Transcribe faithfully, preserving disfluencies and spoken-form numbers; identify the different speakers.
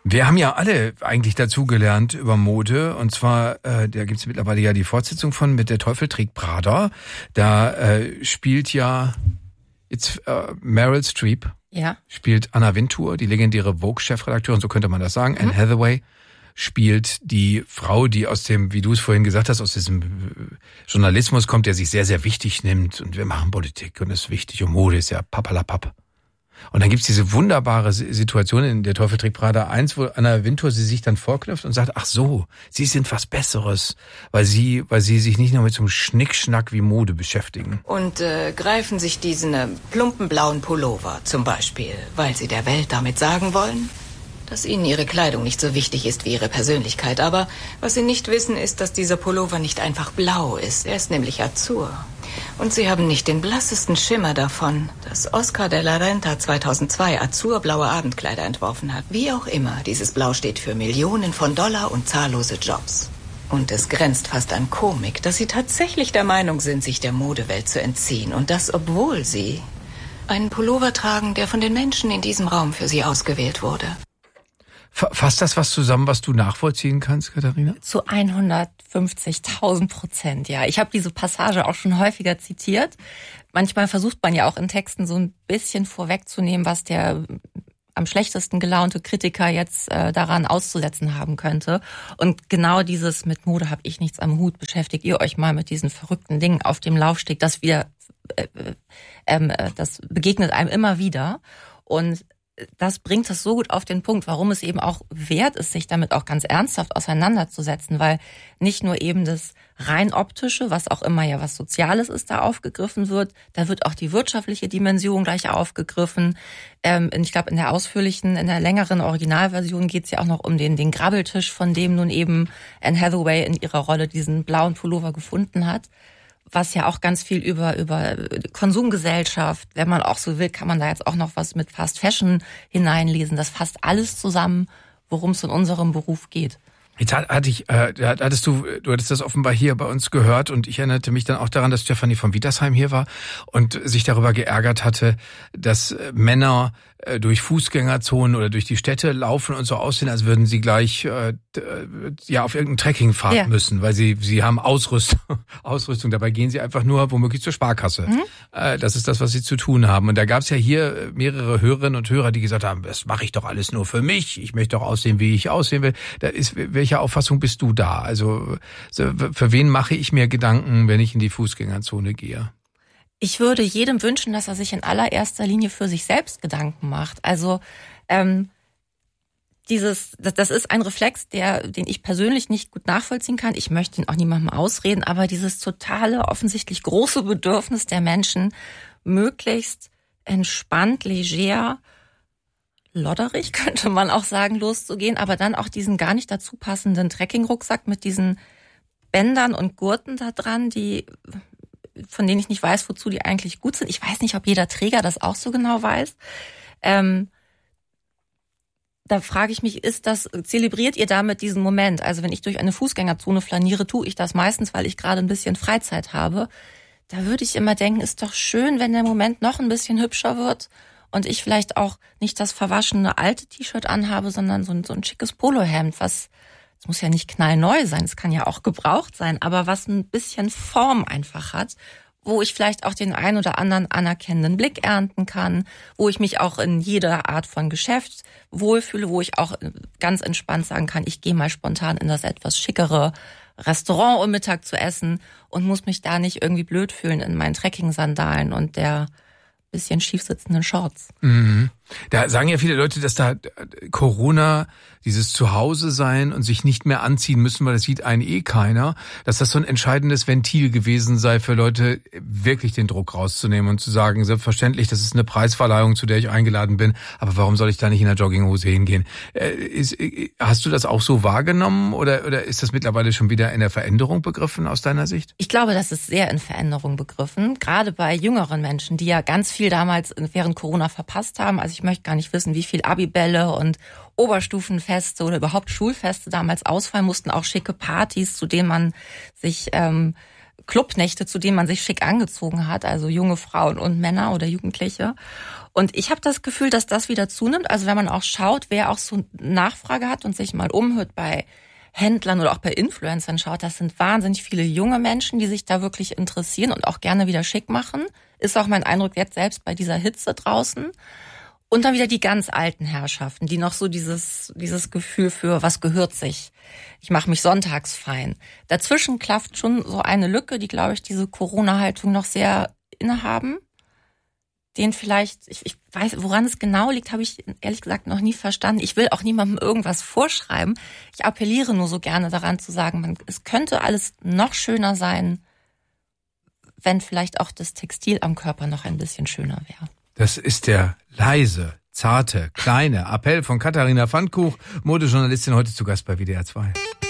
Speaker 1: Wir haben ja alle eigentlich dazugelernt über Mode, und zwar, äh, da gibt's mittlerweile ja die Fortsetzung von mit Der Teufel trägt Prada. Da äh, spielt ja jetzt äh, Meryl Streep,
Speaker 2: ja.
Speaker 1: spielt Anna Wintour, die legendäre Vogue-Chefredakteurin, so könnte man das sagen. Mhm. Anne Hathaway spielt die Frau, die aus dem, wie du es vorhin gesagt hast, aus diesem Journalismus kommt, der sich sehr, sehr wichtig nimmt, und wir machen Politik und das ist wichtig und Mode ist ja papalapap. Und dann gibt's diese wunderbare Situation in Der Teufel trägt Prada eins, wo Anna Wintour sie sich dann vorknüpft und sagt, ach so, sie sind was Besseres, weil sie, weil sie sich nicht nur mit so einem Schnickschnack wie Mode beschäftigen.
Speaker 3: Und äh, greifen sich diesen äh, plumpen blauen Pullover zum Beispiel, weil sie der Welt damit sagen wollen, dass ihnen ihre Kleidung nicht so wichtig ist wie ihre Persönlichkeit. Aber was sie nicht wissen, ist, dass dieser Pullover nicht einfach blau ist. Er ist nämlich Azur. Und sie haben nicht den blassesten Schimmer davon, dass Oscar de la Renta zweitausendzwei azurblaue Abendkleider entworfen hat. Wie auch immer, dieses Blau steht für Millionen von Dollar und zahllose Jobs. Und es grenzt fast an Komik, dass sie tatsächlich der Meinung sind, sich der Modewelt zu entziehen. Und das, obwohl sie einen Pullover tragen, der von den Menschen in diesem Raum für sie ausgewählt wurde.
Speaker 1: Fasst das was zusammen, was du nachvollziehen kannst, Katharina?
Speaker 2: Zu hundertfünfzigtausend Prozent, ja. Ich habe diese Passage auch schon häufiger zitiert. Manchmal versucht man ja auch in Texten so ein bisschen vorwegzunehmen, was der am schlechtesten gelaunte Kritiker jetzt äh, daran auszusetzen haben könnte. Und genau dieses mit Mode habe ich nichts am Hut. Beschäftigt ihr euch mal mit diesen verrückten Dingen auf dem Laufsteg, das wir, äh, äh, das begegnet einem immer wieder. Und das bringt es so gut auf den Punkt, warum es eben auch wert ist, sich damit auch ganz ernsthaft auseinanderzusetzen, weil nicht nur eben das rein optische, was auch immer ja was Soziales ist, da aufgegriffen wird, da wird auch die wirtschaftliche Dimension gleich aufgegriffen. Ähm, ich glaube, in der ausführlichen, in der längeren Originalversion geht es ja auch noch um den, den Grabbeltisch, von dem nun eben Anne Hathaway in ihrer Rolle diesen blauen Pullover gefunden hat. Was ja auch ganz viel über über Konsumgesellschaft, wenn man auch so will, kann man da jetzt auch noch was mit Fast Fashion hineinlesen. Das fasst alles zusammen, worum es in unserem Beruf geht.
Speaker 1: Jetzt hatte ich, äh, hattest du, du hattest das offenbar hier bei uns gehört, und ich erinnerte mich dann auch daran, dass Stefanie von Wietersheim hier war und sich darüber geärgert hatte, dass Männer äh, durch Fußgängerzonen oder durch die Städte laufen und so aussehen, als würden sie gleich äh, ja auf irgendeinen Trekkingpfad ja. müssen, weil sie sie haben Ausrüstung, Ausrüstung. Dabei gehen sie einfach nur womöglich zur Sparkasse. Mhm. Äh, das ist das, was sie zu tun haben. Und da gab es ja hier mehrere Hörerinnen und Hörer, die gesagt haben, das mache ich doch alles nur für mich. Ich möchte doch aussehen, wie ich aussehen will. Da ist, welcher Auffassung bist du da? Also für wen mache ich mir Gedanken, wenn ich in die Fußgängerzone gehe?
Speaker 2: Ich würde jedem wünschen, dass er sich in allererster Linie für sich selbst Gedanken macht. Also ähm, dieses, das, das ist ein Reflex, der, den ich persönlich nicht gut nachvollziehen kann. Ich möchte ihn auch niemandem ausreden, aber dieses totale, offensichtlich große Bedürfnis der Menschen, möglichst entspannt, leger, lodderig, könnte man auch sagen, loszugehen, aber dann auch diesen gar nicht dazu passenden Trekkingrucksack mit diesen Bändern und Gurten da dran, die, von denen ich nicht weiß, wozu die eigentlich gut sind. Ich weiß nicht, ob jeder Träger das auch so genau weiß. Ähm, da frage ich mich, ist das, zelebriert ihr damit diesen Moment? Also wenn ich durch eine Fußgängerzone flaniere, tue ich das meistens, weil ich gerade ein bisschen Freizeit habe. Da würde ich immer denken, ist doch schön, wenn der Moment noch ein bisschen hübscher wird und ich vielleicht auch nicht das verwaschene alte T-Shirt anhabe, sondern so ein, so ein schickes Polohemd, was, es muss ja nicht knallneu sein, es kann ja auch gebraucht sein, aber was ein bisschen Form einfach hat, wo ich vielleicht auch den ein oder anderen anerkennenden Blick ernten kann, wo ich mich auch in jeder Art von Geschäft wohlfühle, wo ich auch ganz entspannt sagen kann, ich gehe mal spontan in das etwas schickere Restaurant, um Mittag zu essen und muss mich da nicht irgendwie blöd fühlen in meinen Trekking-Sandalen und der bisschen schief sitzenden Shorts.
Speaker 1: Mhm. Da sagen ja viele Leute, dass da Corona, dieses Zuhause sein und sich nicht mehr anziehen müssen, weil das sieht einen eh keiner, dass das so ein entscheidendes Ventil gewesen sei für Leute, wirklich den Druck rauszunehmen und zu sagen, selbstverständlich, das ist eine Preisverleihung, zu der ich eingeladen bin, aber warum soll ich da nicht in der Jogginghose hingehen? Äh, ist, hast du das auch so wahrgenommen oder, oder ist das mittlerweile schon wieder in der Veränderung begriffen aus deiner Sicht?
Speaker 2: Ich glaube, das ist sehr in Veränderung begriffen, gerade bei jüngeren Menschen, die ja ganz viel damals während Corona verpasst haben. Also ich möchte gar nicht wissen, wie viel Abibälle und Oberstufenfeste oder überhaupt Schulfeste damals ausfallen mussten, auch schicke Partys, zu denen man sich ähm, Clubnächte, zu denen man sich schick angezogen hat, also junge Frauen und Männer oder Jugendliche. Und ich habe das Gefühl, dass das wieder zunimmt. Also wenn man auch schaut, wer auch so Nachfrage hat und sich mal umhört bei Händlern oder auch bei Influencern schaut, das sind wahnsinnig viele junge Menschen, die sich da wirklich interessieren und auch gerne wieder schick machen. Ist auch mein Eindruck jetzt selbst bei dieser Hitze draußen. Und dann wieder die ganz alten Herrschaften, die noch so dieses dieses Gefühl für, was gehört sich? Ich mache mich sonntags fein. Dazwischen klafft schon so eine Lücke, die, glaube ich, diese Corona-Haltung noch sehr innehaben. Den vielleicht, ich, ich weiß, woran es genau liegt, habe ich ehrlich gesagt noch nie verstanden. Ich will auch niemandem irgendwas vorschreiben. Ich appelliere nur so gerne daran zu sagen, man, es könnte alles noch schöner sein, wenn vielleicht auch das Textil am Körper noch ein bisschen schöner wäre.
Speaker 1: Das ist der leise, zarte, kleine Appell von Katharina Pfannkuch, Modejournalistin, heute zu Gast bei W D R zwei.